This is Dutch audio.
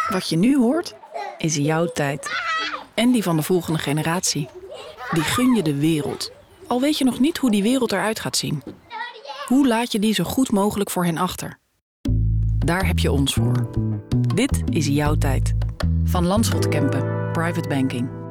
Wat je nu hoort, is jouw tijd. En die van de volgende generatie. Die gun je de wereld. Al weet je nog niet hoe die wereld eruit gaat zien. Hoe laat je die zo goed mogelijk voor hen achter? Daar heb je ons voor. Dit is jouw tijd. Van Lanschot Kempen, Private Banking.